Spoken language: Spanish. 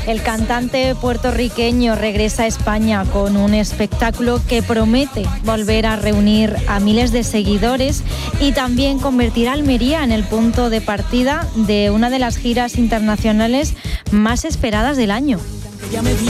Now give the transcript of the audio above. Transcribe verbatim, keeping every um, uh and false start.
El cantante puertorriqueño regresa a España con un espectáculo que promete volver a reunir a miles de seguidores y también convertir a Almería en el punto de partida de una de las giras internacionales más esperadas del año.